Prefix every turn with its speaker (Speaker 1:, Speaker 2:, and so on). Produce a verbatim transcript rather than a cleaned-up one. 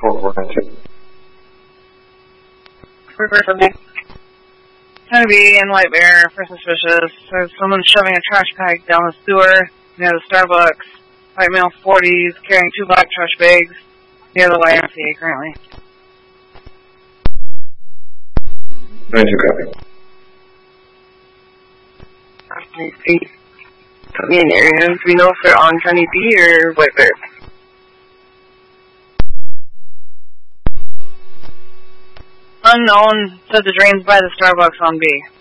Speaker 1: four four nine two.
Speaker 2: four four seven two. Trying to be in White Bear for suspicious. There's someone shoving a trash bag down the sewer near the Starbucks. White male forties carrying two black trash bags near the Y M C A currently.
Speaker 1: nine two copy.
Speaker 3: Put me in area. Do we know if they're on County B or White Bear?
Speaker 2: Unknown said the drain's by the Starbucks on B.